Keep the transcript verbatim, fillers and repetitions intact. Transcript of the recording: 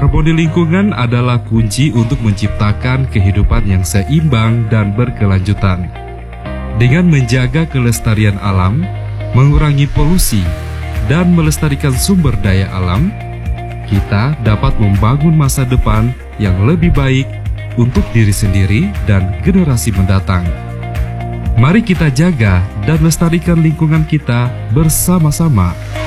Harmoni lingkungan adalah kunci untuk menciptakan kehidupan yang seimbang dan berkelanjutan. Dengan menjaga kelestarian alam, mengurangi polusi, dan melestarikan sumber daya alam, kita dapat membangun masa depan yang lebih baik untuk diri sendiri dan generasi mendatang. Mari kita jaga dan lestarikan lingkungan kita bersama-sama.